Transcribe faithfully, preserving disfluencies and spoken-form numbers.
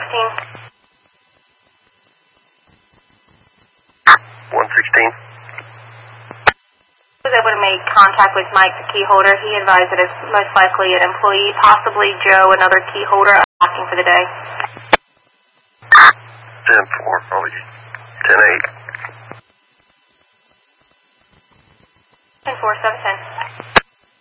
sixteen. one sixteen. Was able to make contact with Mike, the key holder. He advised that it's most likely an employee, possibly Joe, another key holder, asking for the day. ten four, probably ten eight. ten four, seven ten.